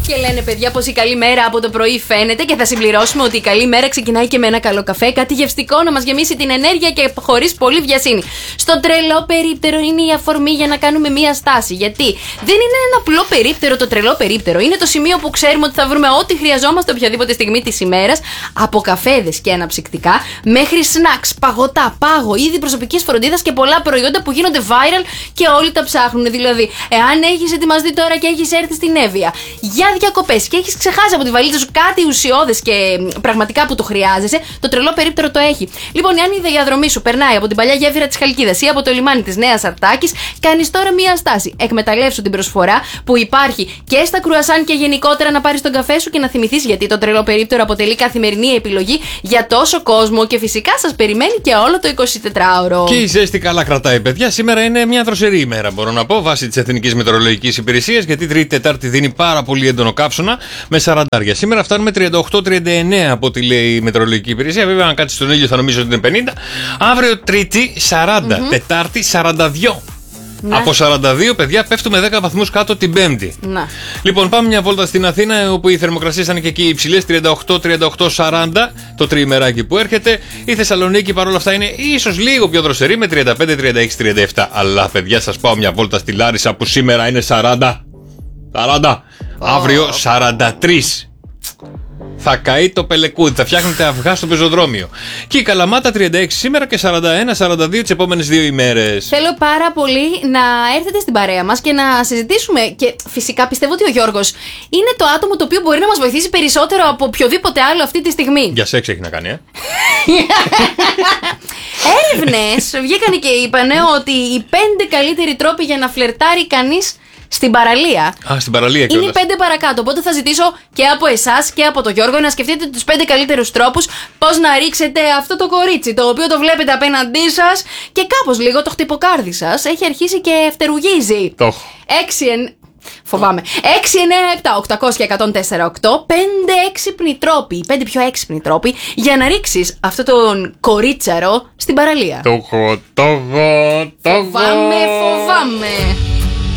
Και λένε παιδιά πως η καλή μέρα από το πρωί φαίνεται και θα συμπληρώσουμε ότι η καλή μέρα ξεκινάει και με ένα καλό καφέ, κάτι γευστικό να μας γεμίσει την ενέργεια και χωρίς πολύ βιασύνη. Στο τρελό περίπτερο είναι η αφορμή για να κάνουμε μία στάση. Γιατί δεν είναι ένα απλό περίπτερο το τρελό περίπτερο. Είναι το σημείο που ξέρουμε ότι θα βρούμε ό,τι χρειαζόμαστε οποιαδήποτε στιγμή της ημέρας, από καφέδες και αναψυκτικά μέχρι σνακς, παγωτά, πάγο, είδη προσωπικής φροντίδας και πολλά προϊόντα που γίνονται viral και όλοι τα ψάχνουν. Δηλαδή, εάν έχεις ετοιμαστεί τώρα και έχεις έρθει στην Εύβοια για διακοπές και έχεις ξεχάσει από τη βαλίτσα σου κάτι ουσιώδες και πραγματικά που το χρειάζεσαι, το τρελό περίπτερο το έχει. Λοιπόν, αν η διαδρομή σου περνάει από την παλιά γέφυρα της Χαλκίδας ή από το λιμάνι της Νέας Αρτάκης, κάνεις τώρα μία στάση. Εκμεταλλεύσου την προσφορά που υπάρχει και στα κρουασάν και γενικότερα να πάρεις τον καφέ σου και να θυμηθείς γιατί το τρελό περίπτερο αποτελεί καθημερινή επιλογή για τόσο κόσμο και φυσικά σας περιμένει και όλο το 24ωρο. Και η ζέστη καλά κρατάει, παιδιά. Σήμερα είναι μια δροσερή ημέρα, μπορώ να πω, βάσει της Εθνικής Μετεωρολογικής Υπηρεσίας, γιατί Τρίτη-Τετάρτη δίνει πάρα πολύ έντονο κάψωνα με 40. Σήμερα φτάνουμε 38-39 από ό,τι λέει η Μετεωρολογική Υπηρεσία. Βέβαια, αν κάτσει στον ήλιο θα νομίζω ότι είναι 50. Αύριο Τρίτη 40, Τετάρτη 42. Να. Από 42, παιδιά, πέφτουμε 10 βαθμούς κάτω την Πέμπτη. Να. Λοιπόν, πάμε μια βόλτα στην Αθήνα, όπου οι θερμοκρασίες είναι και εκεί υψηλές, 38-40 το τριημεράκι που έρχεται. Η Θεσσαλονίκη παρόλα αυτά είναι ίσως λίγο πιο δροσερή με 35-36-37. Αλλά, παιδιά, σας πάω μια βόλτα στη Λάρισα που σήμερα είναι 40. Αύριο 43. Θα καεί το πελεκούδι, θα φτιάχνετε αυγά στο πεζοδρόμιο. Και η Καλαμάτα 36 σήμερα και 41-42 τις επόμενες 2 ημέρες. Θέλω πάρα πολύ να έρθετε στην παρέα μας και να συζητήσουμε. Και φυσικά πιστεύω ότι ο Γιώργος είναι το άτομο το οποίο μπορεί να μας βοηθήσει περισσότερο από οποιοδήποτε άλλο αυτή τη στιγμή. Για σεξ έχει να κάνει, Έρευνες βγήκαν και είπανε ότι οι 5 καλύτεροι τρόποι για να φλερτάρει κανείς στην παραλία. Στην παραλία είναι 5 παρακάτω. Οπότε θα ζητήσω και από εσάς και από τον Γιώργο να σκεφτείτε τους 5 καλύτερους τρόπους πώς να ρίξετε αυτό το κορίτσι, το οποίο το βλέπετε απέναντί σας και κάπως λίγο το χτυποκάρδι σας έχει αρχίσει και φτερουγίζει. Το έχω. 6, 9, 7, 800 και 104,8. 5 έξυπνοι τρόποι, 5 πιο έξυπνοι τρόποι για να ρίξεις αυτό τον κορίτσαρο στην παραλία. Το έχω. Φοβάμαι.